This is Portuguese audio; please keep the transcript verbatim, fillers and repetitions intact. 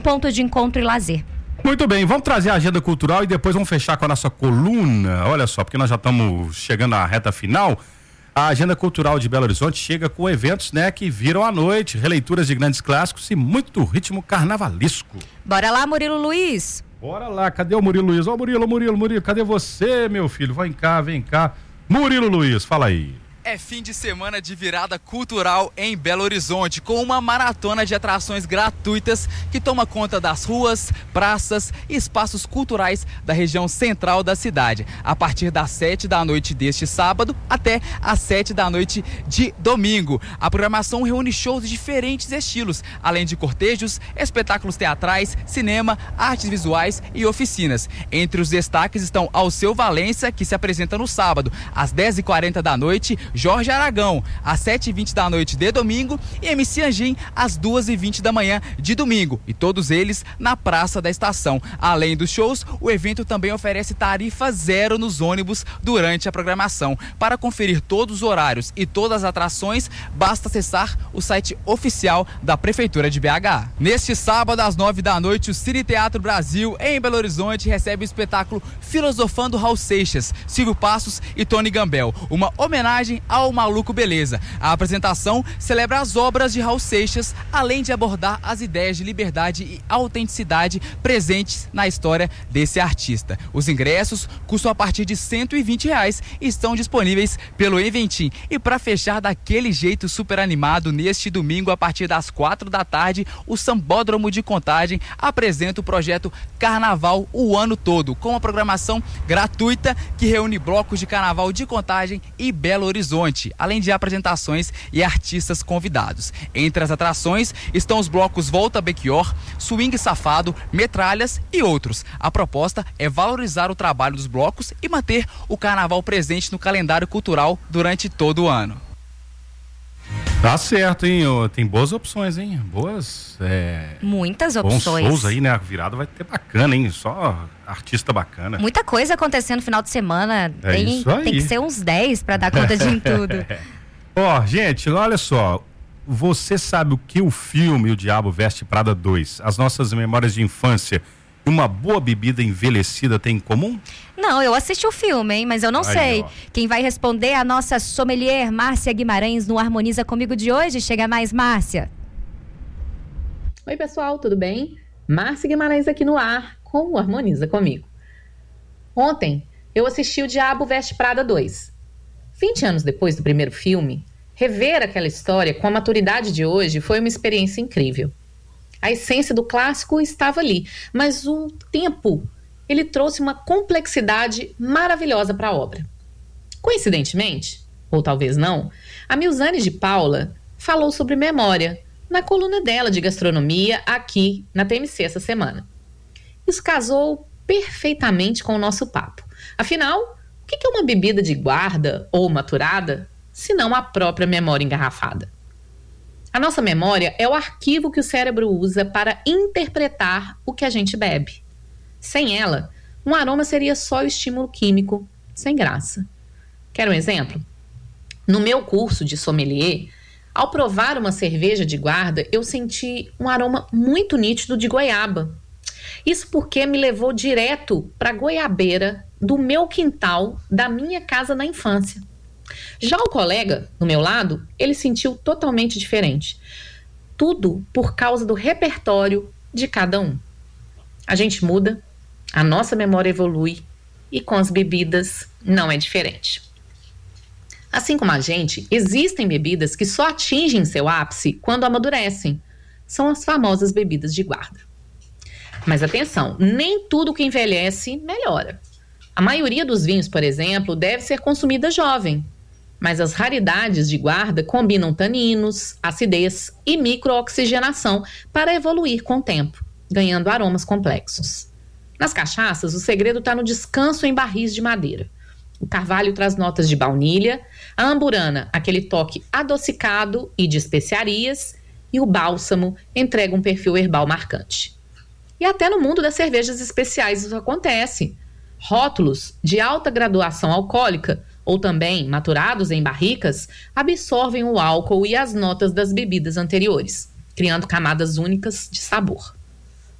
ponto de encontro e lazer. Muito bem, vamos trazer a agenda cultural e depois vamos fechar com a nossa coluna. Olha só, porque nós já estamos chegando à reta final. A agenda cultural de Belo Horizonte chega com eventos, né, que viram à noite, releituras de grandes clássicos e muito ritmo carnavalesco. Bora lá, Murilo Luiz. Bora lá, cadê o Murilo Luiz? Ô, Murilo, Murilo, Murilo, cadê você, meu filho? Vem cá, vem cá. Murilo Luiz, fala aí. É fim de semana de virada cultural em Belo Horizonte, com uma maratona de atrações gratuitas que toma conta das ruas, praças e espaços culturais da região central da cidade, a partir das sete da noite deste sábado até às sete da noite de domingo. A programação reúne shows de diferentes estilos, além de cortejos, espetáculos teatrais, cinema, artes visuais e oficinas. Entre os destaques estão Alceu Valença, que se apresenta no sábado, às dez e quarenta da noite, Jorge Aragão, às sete e vinte da noite de domingo, e M C Anjim, às duas e vinte da manhã de domingo, e todos eles na Praça da Estação. Além dos shows, o evento também oferece tarifa zero nos ônibus durante a programação. Para conferir todos os horários e todas as atrações, basta acessar o site oficial da Prefeitura de B H. Neste sábado, às nove da noite, o Cine Teatro Brasil, em Belo Horizonte, recebe o espetáculo Filosofando Raul Seixas, Silvio Passos e Tony Gambel, uma homenagem ao Maluco Beleza. A apresentação celebra as obras de Raul Seixas, além de abordar as ideias de liberdade e autenticidade presentes na história desse artista. Os ingressos custam a partir de cento e vinte reais e estão disponíveis pelo Eventim. E para fechar daquele jeito super animado, neste domingo, a partir das quatro da tarde, o Sambódromo de Contagem apresenta o projeto Carnaval o ano todo, com uma programação gratuita que reúne blocos de carnaval de Contagem e Belo Horizonte, além de apresentações e artistas convidados. Entre as atrações estão os blocos Volta Belchior, Swing Safado, Metralhas e outros. A proposta é valorizar o trabalho dos blocos e manter o carnaval presente no calendário cultural durante todo o ano. Tá certo, hein? Tem boas opções, hein? Boas. É... Muitas opções. Bons shows aí, né? A virada vai ter bacana, hein? Só artista bacana. Muita coisa acontecendo no final de semana. É tem, isso aí. Tem que ser uns dez pra dar conta de tudo. Ó, oh, gente, olha só. Você sabe o que o filme O Diabo Veste Prada dois, as nossas memórias de infância e uma boa bebida envelhecida tem em comum? Não, eu assisti o filme, hein, mas eu não Aí, sei. ó. Quem vai responder é a nossa sommelier, Márcia Guimarães, no Harmoniza Comigo de hoje. Chega mais, Márcia. Oi, pessoal, tudo bem? Márcia Guimarães aqui no ar com o Harmoniza Comigo. Ontem, eu assisti O Diabo Veste Prada dois. vinte anos depois do primeiro filme, rever aquela história com a maturidade de hoje foi uma experiência incrível. A essência do clássico estava ali, mas o tempo, ele trouxe uma complexidade maravilhosa para a obra. Coincidentemente, ou talvez não, a Milzane de Paula falou sobre memória na coluna dela de gastronomia aqui na T M C essa semana. Isso casou perfeitamente com o nosso papo. Afinal, o que é uma bebida de guarda ou maturada, se não a própria memória engarrafada? A nossa memória é o arquivo que o cérebro usa para interpretar o que a gente bebe. Sem ela, um aroma seria só o estímulo químico, sem graça. Quer um exemplo? No meu curso de sommelier, ao provar uma cerveja de guarda, eu senti um aroma muito nítido de goiaba. Isso porque me levou direto para a goiabeira do meu quintal, da minha casa na infância. Já o colega, do meu lado, ele sentiu totalmente diferente. Tudo por causa do repertório de cada um. A gente muda, a nossa memória evolui e com as bebidas não é diferente. Assim como a gente, existem bebidas que só atingem seu ápice quando amadurecem. São as famosas bebidas de guarda. Mas atenção, nem tudo que envelhece melhora. A maioria dos vinhos, por exemplo, deve ser consumida jovem. Mas as raridades de guarda combinam taninos, acidez e microoxigenação para evoluir com o tempo, ganhando aromas complexos. Nas cachaças, o segredo está no descanso em barris de madeira. O carvalho traz notas de baunilha, a amburana, aquele toque adocicado e de especiarias, e o bálsamo entrega um perfil herbal marcante. E até no mundo das cervejas especiais isso acontece. Rótulos de alta graduação alcoólica, ou também maturados em barricas, absorvem o álcool e as notas das bebidas anteriores, criando camadas únicas de sabor.